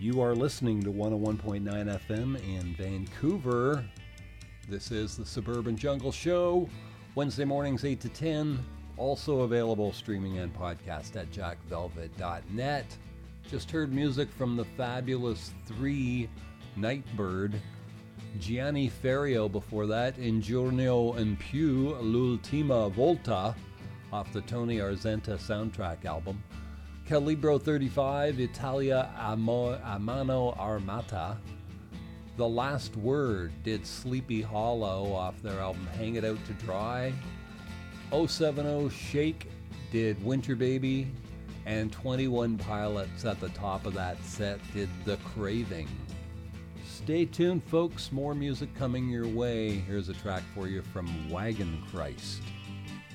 You are listening to 101.9 FM in Vancouver. This is the Suburban Jungle Show, Wednesday mornings 8 to 10. Also available streaming and podcast at jackvelvet.net. Just heard music from the Fabulous 3, Nightbird. Gianni Ferrio before that, In Giorno in più, L'ultima volta, off the Tony Arzenta soundtrack album. Calibro 35, Italia a mano armata. The Last Word did Sleepy Hollow off their album Hang It Out to Dry. 070 Shake did Winter Baby. And 21 Pilots at the top of that set did The Craving. Stay tuned, folks. More music coming your way. Here's a track for you from Wagon Christ.